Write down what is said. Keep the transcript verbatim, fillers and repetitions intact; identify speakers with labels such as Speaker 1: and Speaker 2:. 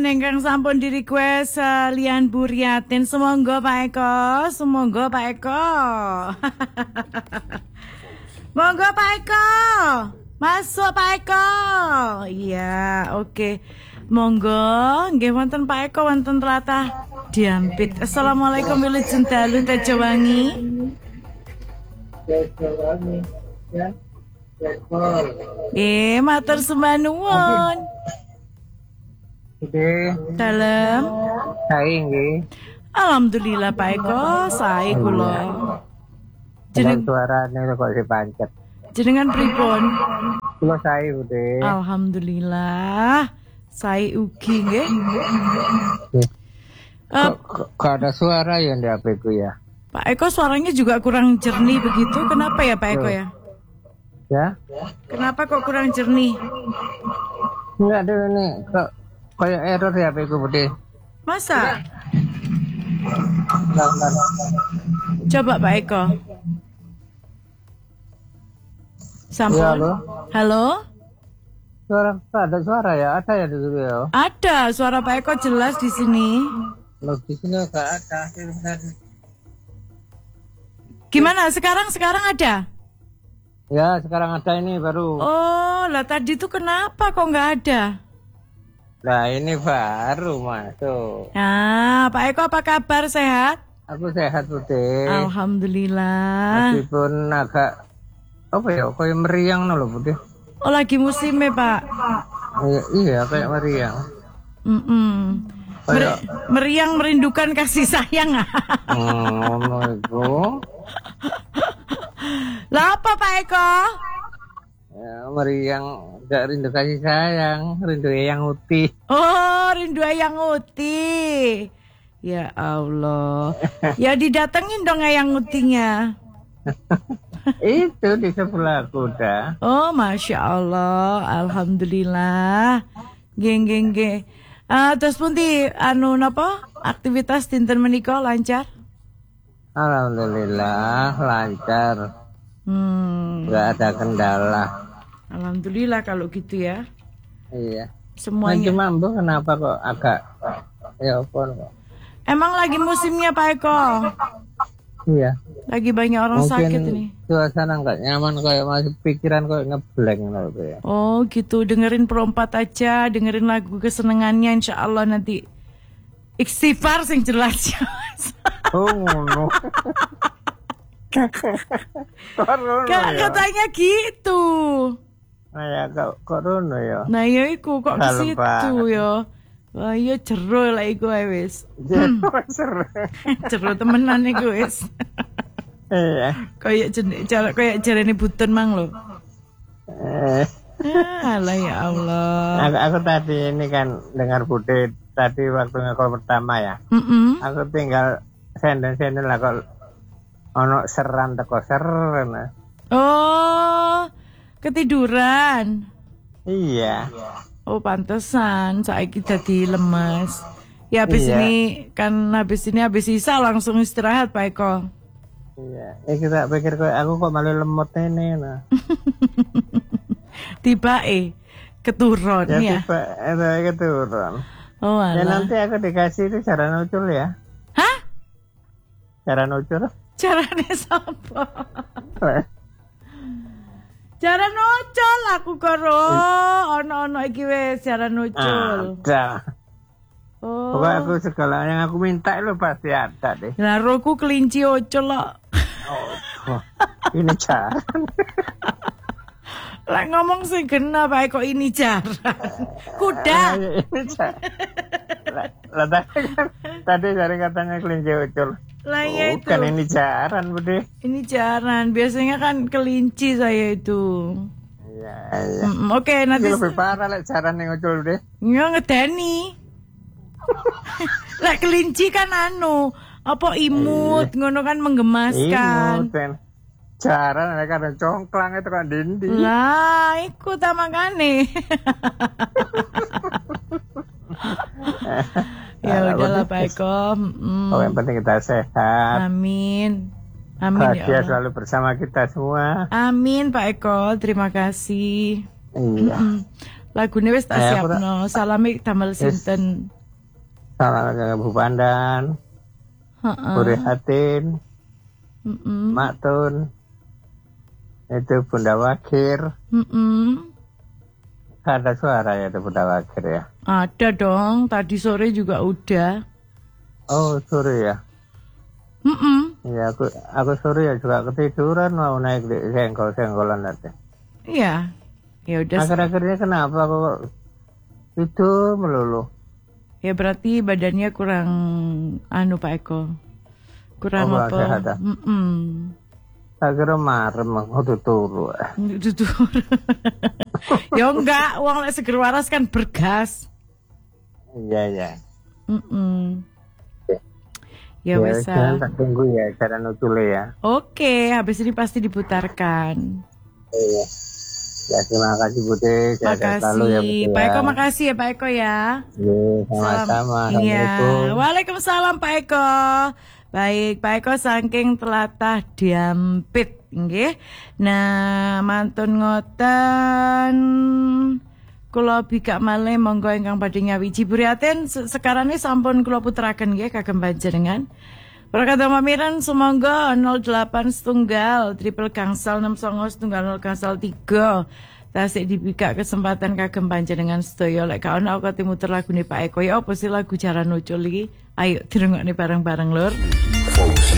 Speaker 1: Pun ingkang sampun di request uh, Lian Buriatin. Semoga Pak Eko, semoga Pak Eko. Monggo Pak Eko. Masuk Pak Eko. Iya, oke. Okay. Monggo, nggih wonten Pak Eko wonten tlatah Diampit. Assalamualaikum wilujeng dalu Tejawangi. Tejawangi. Ya. Eh, matur sembah nuwun.
Speaker 2: Nggih.
Speaker 1: Dalem.
Speaker 2: Sae nggih.
Speaker 1: Alhamdulillah Pak Eko, sae kula.
Speaker 2: Jeneng suarane kok dipancet.
Speaker 1: Jenengan pripun?
Speaker 2: Kula sae, Bude.
Speaker 1: Alhamdulillah. Sae ugi nggih.
Speaker 2: Kok, kok, kok ada suara ya di H P ku ya?
Speaker 1: Pak Eko suaranya juga kurang jernih begitu. Kenapa ya Pak Eko ya?
Speaker 2: Ya?
Speaker 1: Kenapa kok kurang jernih?
Speaker 2: Enggak ada nih, kok kayak error ya H P ku, Bude.
Speaker 1: Masa?
Speaker 2: Enggak, enggak.
Speaker 1: Coba Pak Eko. Sampun.
Speaker 2: Ya, halo.
Speaker 1: Halo?
Speaker 2: Suara, ada suara ya? Ada ya di situ ya?
Speaker 1: Ada, suara Pak Eko jelas di sini.
Speaker 2: Loh, di sini enggak ada.
Speaker 1: Gimana? Sekarang sekarang ada?
Speaker 2: Ya, sekarang ada ini baru.
Speaker 1: Oh, lah tadi tuh kenapa kok nggak ada?
Speaker 2: Nah, ini baru masuk.
Speaker 1: Nah, Pak Eko apa kabar, sehat?
Speaker 2: Aku sehat, Bude.
Speaker 1: Alhamdulillah.
Speaker 2: Meskipun agak apa ya, kayak meriang loh, Bude.
Speaker 1: Oh, lagi musimnya, Pak.
Speaker 2: Iya, iya kayak meriang.
Speaker 1: Mm -mm. Mer
Speaker 2: Kayak...
Speaker 1: meriang merindukan kasih sayang.
Speaker 2: Hmm, no, itu.
Speaker 1: Lah apa Pak Eko?
Speaker 2: Ya, meriang gak rindu kasih sayang, rindu Eyang Uti.
Speaker 1: Oh, rindu Eyang Uti. Ya Allah. Ya didatengin dong Eyang Utinya.
Speaker 2: Itu di sebelah kuda.
Speaker 1: Oh, Masya Allah. Alhamdulillah. Geng geng geng. Uh, terus pun di anu napa aktivitas dinten menika lancar?
Speaker 2: Alhamdulillah lancar.
Speaker 1: Hmm.
Speaker 2: Gak ada kendala.
Speaker 1: Alhamdulillah kalau gitu ya.
Speaker 2: Iya.
Speaker 1: Semuanya.
Speaker 2: Cuma Mbak kenapa kok agak ya apa kok?
Speaker 1: Emang lagi musimnya Pak Eko.
Speaker 2: Iya.
Speaker 1: Lagi banyak orang
Speaker 2: mungkin
Speaker 1: sakit ini.
Speaker 2: Suasana nggak nyaman kayak masih pikiran kayak ngeblank gitu ya.
Speaker 1: Oh gitu, dengerin perempat aja, dengerin lagu kesenangannya, insya Allah nanti istighfar sing jelas.
Speaker 2: Oh ngono.
Speaker 1: Kak katanya gitu.
Speaker 2: Nah ya kok kono ya.
Speaker 1: Nah ya iku kok ke situ ya. Wah iya jero lah iku wis.
Speaker 2: Jero.
Speaker 1: Jero temenan iku wis.
Speaker 2: Iya.
Speaker 1: Kayak cara kayak jarene butun mang lo.
Speaker 2: Eh.
Speaker 1: Alah ya Allah.
Speaker 2: Aku, aku tadi ini kan dengar Bude tadi waktu ngekol pertama ya.
Speaker 1: Mm -mm.
Speaker 2: Aku tinggal senden-senden lah kok ono seran teko seren.
Speaker 1: Oh, ketiduran.
Speaker 2: Iya.
Speaker 1: Oh, pantesan saiki dadi lemes. Ya habis
Speaker 2: iya.
Speaker 1: ini kan habis ini habis sisa langsung istirahat Pak Eko.
Speaker 2: Iya, eh kita pikir kok aku kok malah lemot ini nah.
Speaker 1: Tiba eh keturun ya.
Speaker 2: Ya tiba eh keturun.
Speaker 1: Oh alah.
Speaker 2: Ya nanti aku dikasih itu cara nucul ya.
Speaker 1: Hah?
Speaker 2: Cara nucul?
Speaker 1: Carane sapa? Cara nucul aku karo ono-ono iki wis cara nucul.
Speaker 2: Ada.
Speaker 1: Oh.
Speaker 2: Pokoknya aku segala yang aku minta lo pasti ada deh.
Speaker 1: Lah roku kelinci ocol lo.
Speaker 2: Oh, ini jaran.
Speaker 1: Lah ngomong sih kena Pak kok ini jaran. Kuda.
Speaker 2: Ini jaran. Lah tadi kan tadi dari katanya kelinci ocol.
Speaker 1: Lah ya itu.
Speaker 2: Bukan ini jaran, Bude.
Speaker 1: Ini jaran. Biasanya kan kelinci saya itu.
Speaker 2: Iya, iya.
Speaker 1: Mm, Oke, okay, nanti
Speaker 2: lebih parah lah jaran yang ocol, Bude.
Speaker 1: Nggak ngedeni. Lah kelinci kan anu, apa imut, ngono kan menggemaskan.
Speaker 2: Imut kan. Jaran ada kadang congklang itu kan dindi.
Speaker 1: Lah, ikut makane. Ya udahlah Pak Eko. Mm.
Speaker 2: Oh, yang penting kita sehat.
Speaker 1: Amin. Amin
Speaker 2: Bahagia
Speaker 1: ya Allah.
Speaker 2: selalu bersama kita semua.
Speaker 1: Amin Pak Eko, terima kasih.
Speaker 2: Iya.
Speaker 1: Mm-mm. Lagune wis tak
Speaker 2: Eh, aku tak-
Speaker 1: siapno. Salami damel sinten?
Speaker 2: Salam ke Bu Pandan,
Speaker 1: Heeh.
Speaker 2: Bu Rehatin,
Speaker 1: Mm-mm.
Speaker 2: Mak Tun, itu Bunda Wakir.
Speaker 1: Mm-mm.
Speaker 2: Ada suara ya itu Bunda Wakir ya.
Speaker 1: Ada dong, tadi sore juga udah.
Speaker 2: Oh sore ya.
Speaker 1: Mm-mm.
Speaker 2: Iya aku aku sore ya juga ketiduran mau naik di senggol-senggolan nanti.
Speaker 1: Iya. Ya udah.
Speaker 2: Akhir-akhirnya kenapa kok itu melulu?
Speaker 1: Ya berarti badannya kurang anu Pak Eko. Kurang
Speaker 2: Oh,
Speaker 1: apa?
Speaker 2: sehat, ah?
Speaker 1: Mm-mm.
Speaker 2: Akhirnya marem aku turu.
Speaker 1: Tutur. Ya enggak, uang lek seger waras kan bergas.
Speaker 2: Iya ya.
Speaker 1: Mm-mm. Ya wes.
Speaker 2: jangan
Speaker 1: ah.
Speaker 2: tak tunggu ya cara nutule ya.
Speaker 1: Oke, habis ini pasti diputarkan.
Speaker 2: Iya. Ya terima kasih Bude. Sehat selalu ya
Speaker 1: Makasih.
Speaker 2: Bude.
Speaker 1: Pak Eko
Speaker 2: Ya.
Speaker 1: makasih ya Pak Eko ya.
Speaker 2: Iya, sama-sama.
Speaker 1: Iya.
Speaker 2: Assalamualaikum.
Speaker 1: Waalaikumsalam Pak Eko. Baik, Pak Eko saking telatah diampit nggih. Nah, mantun ngoten kula bikak malih monggo ingkang badhe nyawiji buriaten sekarane sampun kula puteraken nggih kagem panjenengan. Prakata mamiran sumangga nol delapan setunggal triple gangsal enam songo setunggal nol gangsal tiga. Tasik dibikak kesempatan kagem panjenengan sedaya lek gak ana kok muter lagune Pak Eko ya apa sih lagu Jaran Ucul iki? Ayo dirungokne bareng-bareng lur.